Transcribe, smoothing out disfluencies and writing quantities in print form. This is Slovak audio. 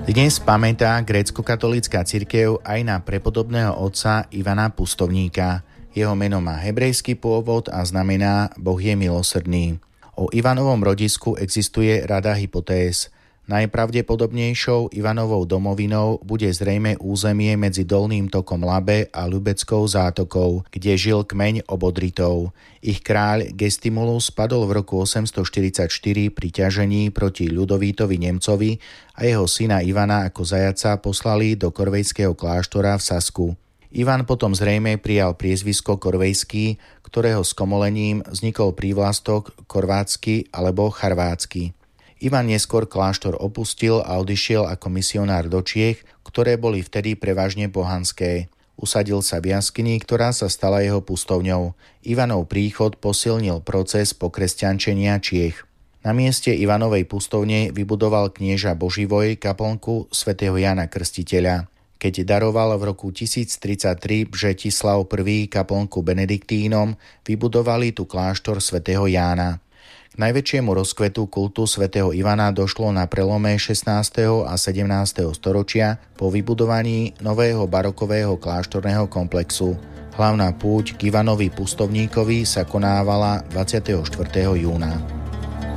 Dnes pamätá grécko-katolícka cirkev aj na prepodobného otca Ivana Pustovníka. Jeho meno má hebrejský pôvod a znamená Boh je milosrdný. O Ivanovom rodisku existuje rada hypotéz. Najpravdepodobnejšou Ivanovou domovinou bude zrejme územie medzi Dolným tokom Labe a Ľubeckou zátokou, kde žil kmeň Obodritov. Ich kráľ Gestimulus padol v roku 844 pri ťažení proti Ľudovítovi Nemcovi a jeho syna Ivana ako zajaca poslali do korvejského kláštora v Sasku. Ivan potom zrejme prijal priezvisko Korvejský, ktorého skomolením vznikol prívlastok Korvátsky alebo Charvátsky. Ivan neskôr kláštor opustil a odišiel ako misionár do Čiech, ktoré boli vtedy prevažne pohanské. Usadil sa v jaskyni, ktorá sa stala jeho pustovňou. Ivanov príchod posilnil proces pokresťančenia Čiech. Na mieste Ivanovej pustovne vybudoval knieža Boživoj kaplnku svätého Jana Krstiteľa. Keď daroval v roku 1033 Bžetislav I kaplnku Benediktínom, vybudovali tu kláštor svätého Jána. K najväčšiemu rozkvetu kultu svätého Ivana došlo na prelome 16. a 17. storočia po vybudovaní nového barokového kláštorného komplexu. Hlavná púť k Ivanovi Pustovníkovi sa konávala 24. júna.